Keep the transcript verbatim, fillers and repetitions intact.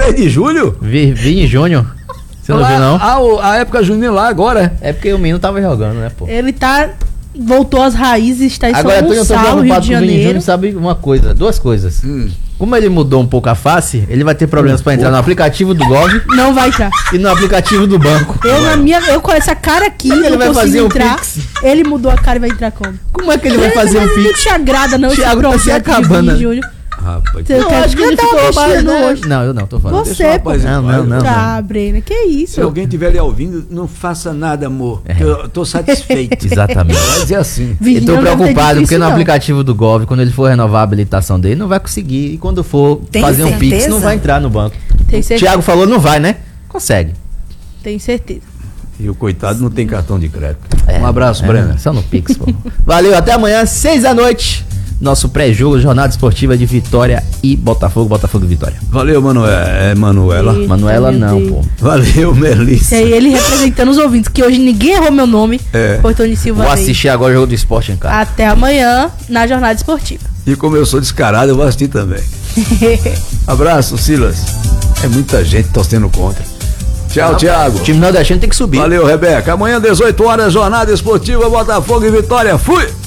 três de julho? Vini Júnior. Você não lá, viu, não? A, a época junina lá agora. É porque o menino tava jogando, né, pô? Ele tá... Voltou às raízes, está em Agora, São eu tô Gonçalo, Rio preocupado de com o Vini Janeiro. Júnior, sabe uma coisa, duas coisas. Hum. Como ele mudou um pouco a face, ele vai ter problemas pra entrar no aplicativo do Gov Não vai entrar. e no aplicativo do banco. Eu, na minha, eu com essa cara aqui, Como é que ele não vai consigo fazer um entrar. Pix? Ele mudou a cara e vai entrar como? Como é que ele vai fazer um Não Pix? te agrada, não, Thiago tá se projeto de acabando, Vini né? Júnior. Rapaz, Eu Não, quero acho que ele dar uma ficou mexida mais, no né? rosto. Não, eu não, tô falando. Você, Deixa o pô. rapaz em Não, paz. não, não. Tá, Brena, que Se isso? alguém estiver ali ouvindo, não faça nada, amor. É. Que eu tô satisfeito. Exatamente. Vai dizer assim. Vini Eu tô não deve ter preocupado dito porque isso, no não. aplicativo do Gov, quando ele for renovar a habilitação dele, não vai conseguir. E quando for Tem fazer um Pix, certeza? não vai entrar no banco. Tem O certeza. Thiago falou, não vai, né? Consegue. Tenho certeza. E o coitado não tem cartão de crédito. É, Um abraço, é, Breno. Só no Pix, pô. Valeu, até amanhã, seis da noite. Nosso pré-jogo, jornada esportiva de Vitória e Botafogo, Botafogo e Vitória. Valeu, Manuel. É, Manuela. E- Manuela meu não, Deus. pô. Valeu, E Melissa. aí ele representando os ouvintes, que hoje ninguém errou meu nome. É. Foi Tony Silva. Vou Reis. assistir agora o jogo do esporte em casa. Até amanhã na jornada esportiva. E como eu sou descarado, eu vou assistir também. Abraço, Silas. É muita gente torcendo contra. Tchau, Thiago. O time nordestino tem que subir. Valeu, Rebeca. Amanhã, dezoito horas, jornada esportiva, Botafogo e Vitória. Fui!